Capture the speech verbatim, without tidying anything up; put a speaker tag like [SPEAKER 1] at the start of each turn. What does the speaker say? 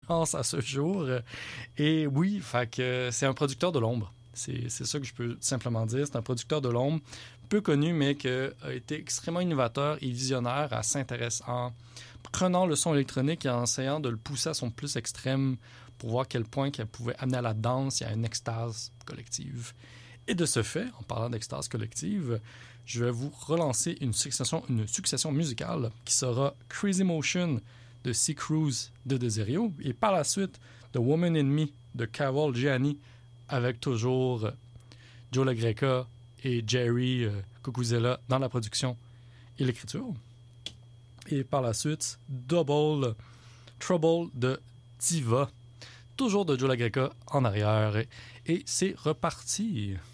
[SPEAKER 1] chance à ce jour. Et oui, fait que c'est un producteur de l'ombre. C'est, c'est ça que je peux simplement dire. C'est un producteur de l'ombre, peu connu, mais qui a été extrêmement innovateur et visionnaire à s'intéresser en prenant le son électronique et en essayant de le pousser à son plus extrême pour voir à quel point qu'elle pouvait amener à la danse et à une extase collective. Et de ce fait, en parlant d'extase collective, je vais vous relancer une succession, une succession musicale qui sera Crazy Motion de Sea Cruise de Desirio et par la suite The Woman in Me de Carol Gianni avec toujours Joe LaGreca et Jerry euh, Cucuzella dans la production et l'écriture. Et par la suite, Double Trouble de Diva, toujours de Joe LaGreca en arrière. Et c'est reparti.